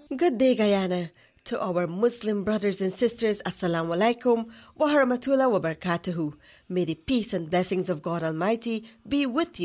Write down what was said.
Good day, Guyana. To our Muslim brothers and sisters, Assalamu alaikum wa rahmatullah wa barakatuhu. May the peace and blessings of God Almighty be with you.